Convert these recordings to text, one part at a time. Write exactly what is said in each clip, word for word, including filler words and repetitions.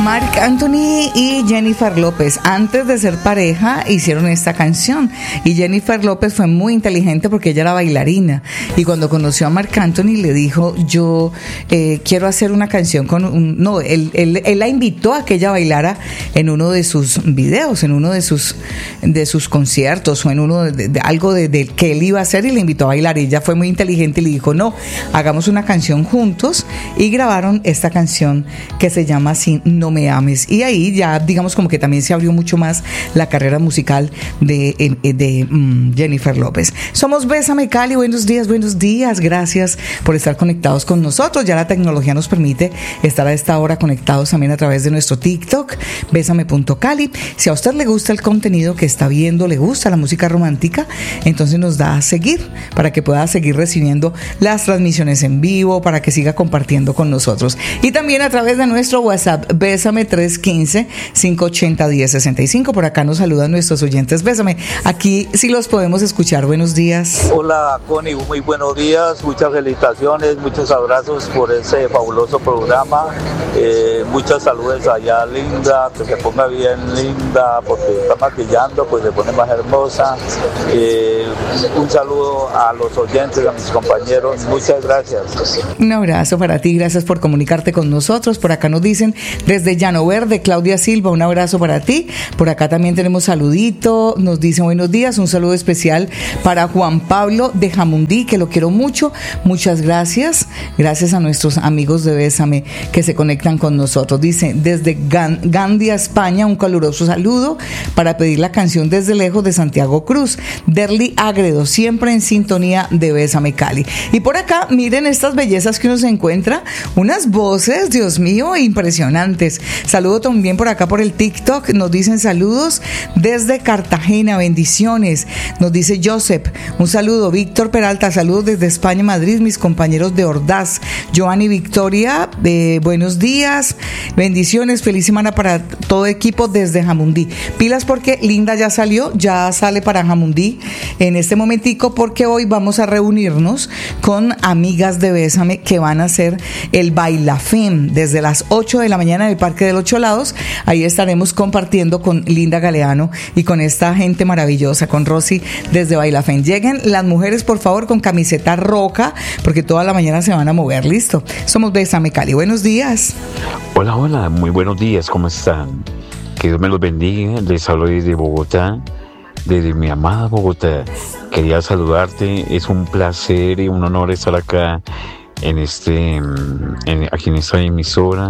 Marc Anthony y Jennifer López, antes de ser pareja, hicieron esta canción. Y Jennifer López fue muy inteligente porque ella era bailarina. Y cuando conoció a Marc Anthony le dijo, yo eh, quiero hacer una canción con un... No, él, él, él la invitó a que ella bailara en uno de sus videos, en uno de sus, de sus conciertos o en uno de, de algo de, de que él iba a hacer, y le invitó a bailar. Y ella fue muy inteligente y le dijo, no, hagamos una canción juntos, y grabaron esta canción que se llama así, No Me Ames. Y ahí ya, digamos, como que también se abrió mucho más la carrera musical de, de, de um, Jennifer López. Somos Bésame Cali, buenos días, buenos días, gracias por estar conectados con nosotros. Ya la tecnología nos permite estar a esta hora conectados también a través de nuestro TikTok, bésame punto cali. Si a usted le gusta el contenido que está viendo, le gusta la música romántica, entonces nos da a seguir para que pueda seguir recibiendo las transmisiones en vivo, para que siga compartiendo con nosotros. Y también a través de nuestro WhatsApp, Bésame tres uno cinco, cinco ocho cero, uno cero seis cinco. Por acá nos saludan nuestros oyentes. Bésame, aquí sí los podemos escuchar. Buenos días. Hola, Connie, muy buenos días. Muchas felicitaciones, muchos abrazos por ese fabuloso programa. Eh, muchas saludos allá, Linda, que se ponga bien linda, porque está maquillando, pues se pone más hermosa. Eh, un saludo a los oyentes, a mis compañeros. Muchas gracias. Un abrazo para ti, gracias por comunicarte con nosotros. Por acá nos dicen desde Llano Verde, Claudia Silva, un abrazo para ti. Por acá también tenemos saludito, nos dicen buenos días, un saludo especial para Juan Pablo de Jamundí, que lo quiero mucho. Muchas gracias, gracias a nuestros amigos de Bésame que se conectan con nosotros. Dice desde Gandia, España, un caluroso saludo para pedir la canción Desde Lejos de Santiago Cruz. Derly Agredo, siempre en sintonía de Bésame Cali. Y por acá, miren estas bellezas que uno se encuentra, unas voces, Dios mío, impresionantes. Saludo también por acá por el TikTok, nos dicen saludos desde Cartagena, bendiciones. Nos dice Joseph, un saludo. Víctor Peralta, saludos desde España, Madrid, mis compañeros de Ordaz. Giovanni Victoria, eh, buenos días, bendiciones, feliz semana para todo equipo desde Jamundí. Pilas porque Linda ya salió, ya sale para Jamundí en este momentico, porque hoy vamos a reunirnos con amigas de Bésame que van a hacer el Bailafem desde las ocho de la mañana en el Parque del Ocho Lados. Ahí estaremos compartiendo con Linda Galeano y con esta gente maravillosa, con Rosy desde Bailafem. Lleguen las mujeres, por favor, con camiseta roja, porque toda la mañana se van a mover. Listo. Somos Bésame Cali. Buenos días. Hola, hola. Muy buenos días. ¿Cómo están? Que Dios me los bendiga. Les hablo desde Bogotá, desde mi amada Bogotá. Quería saludarte. Es un placer y un honor estar acá en este, en, aquí en esta emisora.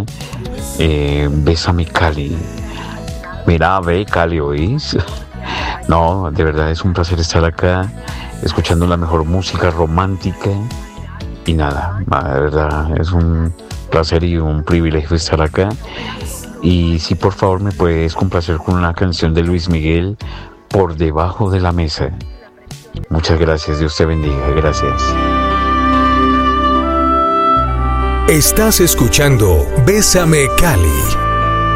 Eh, Bésame Cali. Mira, ve Cali, ¿oís? No, de verdad es un placer estar acá, escuchando la mejor música romántica. Y nada, de verdad es un placer y un privilegio estar acá. Y si por favor me puedes complacer con una canción de Luis Miguel, Por Debajo de la Mesa. Muchas gracias, Dios te bendiga, gracias. Estás escuchando Bésame Cali.